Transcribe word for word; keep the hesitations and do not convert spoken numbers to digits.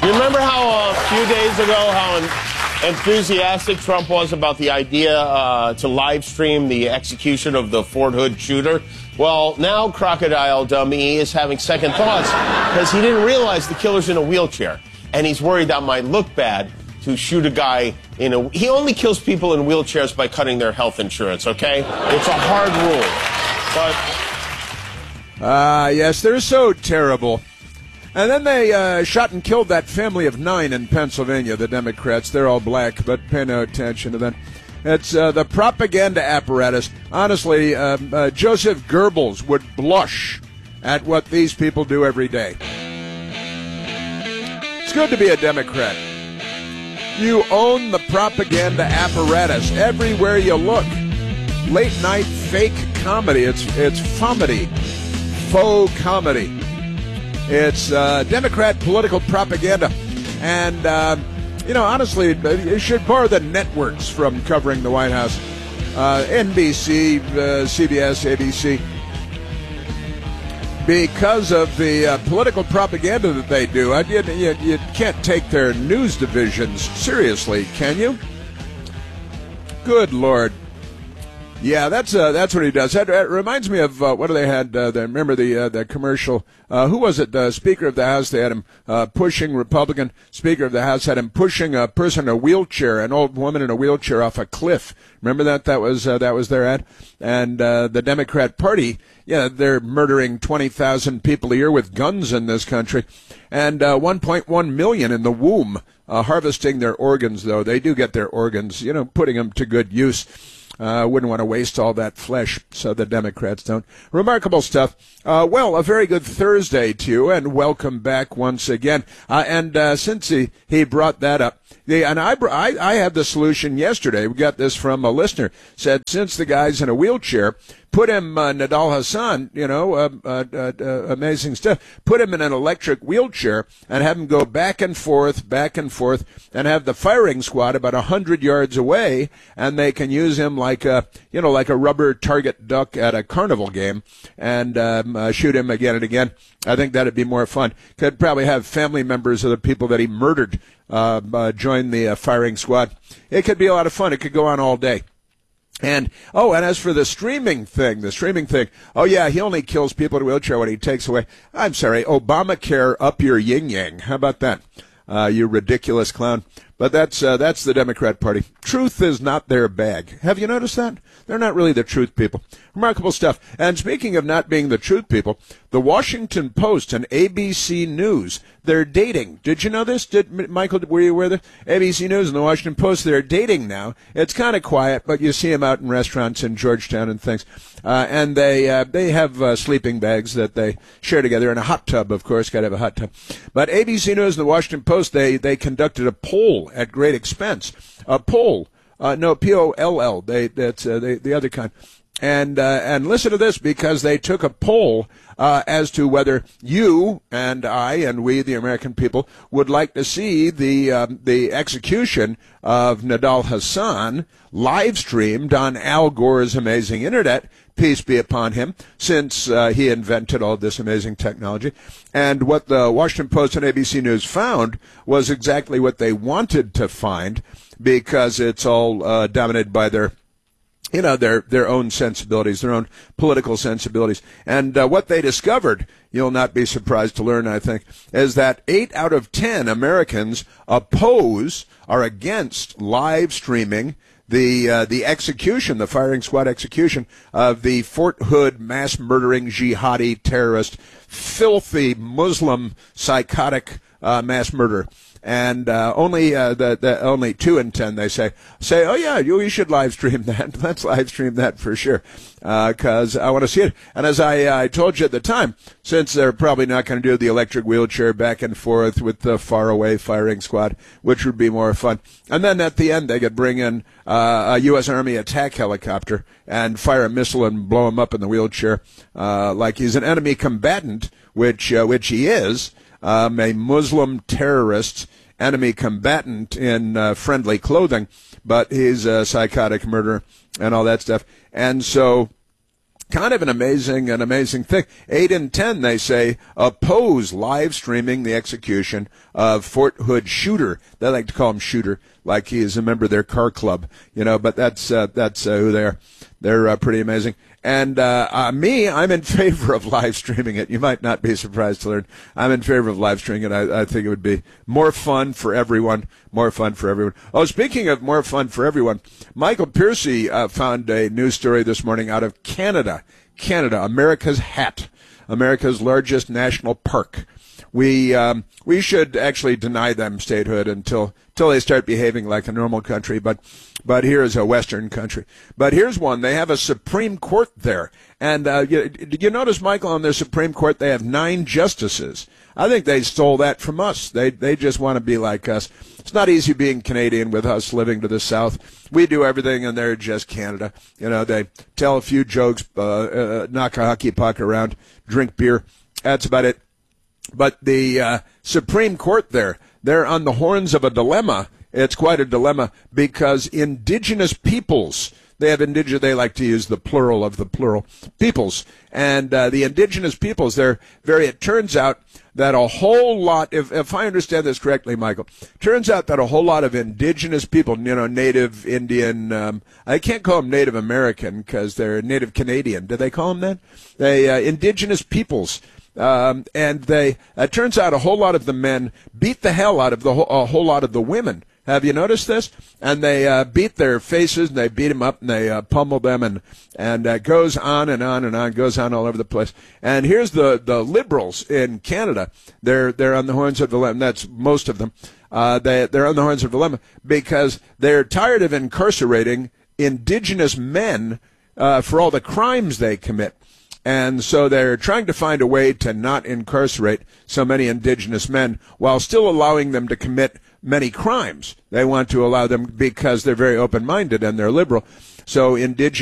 You remember how uh, a few days ago how en- enthusiastic Trump was about the idea uh, to live stream the execution of the Fort Hood shooter? Well, now Crocodile Dummy is having second thoughts because he didn't realize the killer's in a wheelchair. And he's worried that might look bad to shoot a guy in a... He only kills people in wheelchairs by cutting their health insurance, okay? It's a hard rule. But... Ah, uh, yes, they're so terrible. And then they uh, shot and killed that family of nine in Pennsylvania, the Democrats. They're all black, but pay no attention to them. It's uh, the propaganda apparatus. Honestly, uh, uh, Joseph Goebbels would blush at what these people do every day. It's good to be a Democrat. You own the propaganda apparatus everywhere you look. Late night fake comedy. It's it's fomedy. Faux comedy. It's uh, Democrat political propaganda. And, uh, you know, honestly, you should borrow the networks from covering the White House. Uh, N B C, uh, C B S, A B C. Because of the uh, political propaganda that they do, I, you, you, you can't take their news divisions seriously, can you? Good Lord. Yeah, that's uh, that's what he does. That, that reminds me of uh, what do they had? Uh, the, remember the uh, the commercial? Uh, who was it? The Speaker of the House. They had him uh, pushing Republican Speaker of the House had him pushing a person in a wheelchair, an old woman in a wheelchair, off a cliff. Remember that? That was uh, that was their ad. And uh, the Democrat Party, yeah, they're murdering twenty thousand people a year with guns in this country, and uh, one point one million in the womb, uh, harvesting their organs. Though they do get their organs, you know, putting them to good use. Uh, wouldn't want to waste all that flesh, so the Democrats don't. Remarkable stuff. Uh, well, a very good Thursday to you, and welcome back once again. Uh, and uh, since he, he brought that up, the, and I, I, I had the solution yesterday. We got this from a listener. Said, since the guy's in a wheelchair, put him, uh, Nadal Hassan, you know, uh, uh, uh, uh, amazing stuff. Put him in an electric wheelchair and have him go back and forth, back and forth, and have the firing squad about a hundred yards away, and they can use him like a, you know, like a rubber target duck at a carnival game, and um, uh, shoot him again and again. I think that'd be more fun. Could probably have family members of the people that he murdered uh, uh, join the uh, firing squad. It could be a lot of fun. It could go on all day. And, oh, and as for the streaming thing, the streaming thing, oh, yeah, he only kills people in a wheelchair when he takes away, I'm sorry, Obamacare up your yin-yang. How about that, uh, you ridiculous clown? But that's uh, that's the Democrat Party. Truth is not their bag. Have you noticed that? They're not really the truth people. Remarkable stuff. And speaking of not being the truth people, the Washington Post and A B C News, they're dating. Did you know this? Did Michael, were you aware of this? A B C News and the Washington Post, they're dating now. It's kind of quiet, but you see them out in restaurants in Georgetown and things. Uh, and they uh, they have uh, sleeping bags that they share together, and a hot tub, of course. Got to have a hot tub. But A B C News and the Washington Post, they, they conducted a poll at great expense. A poll. Uh, no, P O L L. They, that's uh, they, the other kind. And uh, and listen to this, because they took a poll uh, as to whether you and I and we, the American people, would like to see the um, the execution of Nadal Hassan live streamed on Al Gore's amazing internet. Peace be upon him, since uh, he invented all this amazing technology. And what the Washington Post and A B C News found was exactly what they wanted to find, because it's all uh, dominated by their, you know, their their own sensibilities, their own political sensibilities. And uh, what they discovered, you'll not be surprised to learn, I think, is that eight out of ten Americans oppose, are against live streaming the uh, the execution, the firing squad execution of the Fort Hood mass murdering jihadi terrorist, filthy Muslim psychotic uh, mass murderer. And uh, only uh, the, the only two in ten, they say, say, oh yeah, you, you should live stream that. Let's live stream that for sure, because uh, I want to see it. And as I uh, I told you at the time, since they're probably not going to do the electric wheelchair back and forth with the faraway firing squad, which would be more fun. And then at the end, they could bring in uh, a U S Army attack helicopter and fire a missile and blow him up in the wheelchair, uh, like he's an enemy combatant, which uh, which he is. Um, a Muslim terrorist, enemy combatant in uh, friendly clothing, but he's a psychotic murderer and all that stuff. And so kind of an amazing, an amazing thing. Eight in ten, they say, oppose live streaming the execution of Fort Hood Shooter. They like to call him Shooter, like he is a member of their car club, you know. But that's uh, that's uh, who they are. They're uh, pretty amazing. And uh, uh, me, I'm in favor of live streaming it. You might not be surprised to learn I'm in favor of live streaming it. I, I think it would be more fun for everyone. More fun for everyone. Oh, speaking of more fun for everyone, Michael Piercy uh, found a news story this morning out of Canada. Canada, America's hat, America's largest national park. We um, we should actually deny them statehood until until they start behaving like a normal country. But but here is a Western country. But here's one. They have a Supreme Court there, and uh, you, did you notice, Michael, on their Supreme Court they have nine justices. I think they stole that from us. They they just want to be like us. It's not easy being Canadian with us living to the south. We do everything, and they're just Canada. You know, they tell a few jokes, uh, uh, knock a hockey puck around, drink beer. That's about it. But the uh, Supreme Court there, they're on the horns of a dilemma. It's quite a dilemma because indigenous peoples, they have indigenous, they like to use the plural of the plural, peoples. And uh, the indigenous peoples, they're very, it turns out that a whole lot, if, if I understand this correctly, Michael, turns out that a whole lot of indigenous people, you know, Native Indian, um, I can't call them Native American because they're Native Canadian. Do they call them that? They, uh, indigenous peoples. Um, and they, it turns out a whole lot of the men beat the hell out of the whole, a whole lot of the women. Have you noticed this? And they uh, beat their faces, and they beat them up, and they uh, pummel them, and and uh, goes on and on and on, goes on all over the place. And here's the, the liberals in Canada. They're they're on the horns of the dilemma. That's most of them. Uh, they they're on the horns of the dilemma because they're tired of incarcerating indigenous men uh, for all the crimes they commit. And so they're trying to find a way to not incarcerate so many indigenous men while still allowing them to commit many crimes. They want to allow them because they're very open-minded and they're liberal. So indigenous